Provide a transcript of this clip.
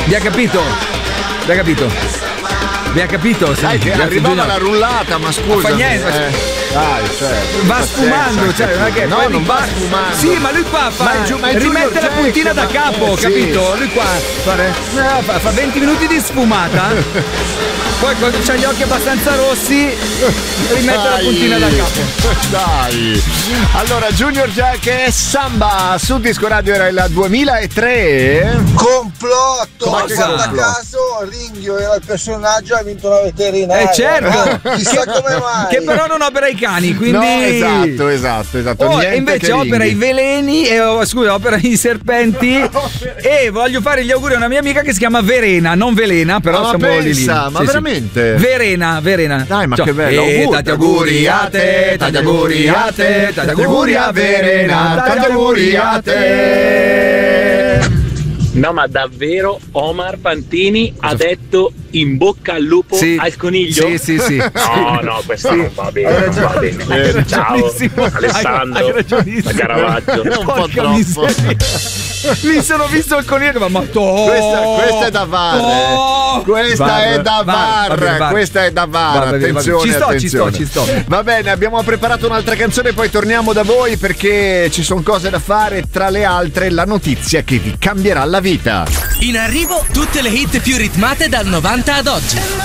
Vi ha capito? Vi ha capito? Vi ha capito? Dai, che arrivava la rullata, ma scusa. Non fa niente. Dai, cioè, va sfumando, cioè non è che no, non va sfumando. Sì, ma lui qua fa rimette la puntina da capo, capito? Lui qua fa 20 minuti di sfumata. Poi quando c'ha gli occhi abbastanza rossi rimette la puntina da capo. Dai. Allora, Junior Jack e Samba su Disco Radio era il 2003. Complotto! Ma guarda caso Ringhio era il personaggio, ha vinto la veterinaria. Certo! Chissà come mai. Che però non opera i cani, quindi. No, esatto. E invece opera i veleni opera i serpenti. E voglio fare gli auguri a una mia amica che si chiama Verena, non Velena, però siamo lì. Ma sì, veramente? Verena. Dai, ma che bello. Tanti auguri a te, tanti auguri a te, tanti auguri a Verena, tanti auguri a te. No, ma davvero Omar Fantini ha detto in bocca al lupo al coniglio? Sì. No, questo non va bene. Non va bene. Ciao, Alessandro da Caravaggio. È un po' troppo. Mi sono visto il coniglio, ma questa è da VAR. Questa è da VAR. Questa è da VAR. Attenzione, ci sto. Va bene, abbiamo preparato un'altra canzone, poi torniamo da voi perché ci sono cose da fare, tra le altre la notizia che vi cambierà la vita. In arrivo tutte le hit più ritmate dal 90 ad oggi.